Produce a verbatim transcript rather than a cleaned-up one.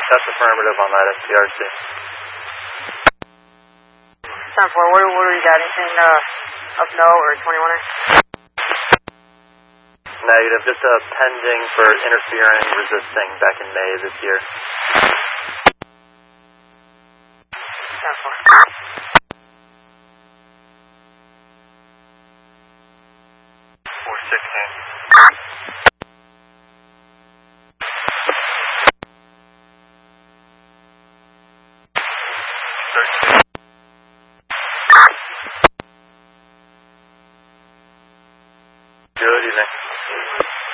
That's affirmative on that S P R C. Time for what, what do we got? Anything uh, of no or twenty-one-er? Negative, just uh, pending for interfering, resisting back in May this year.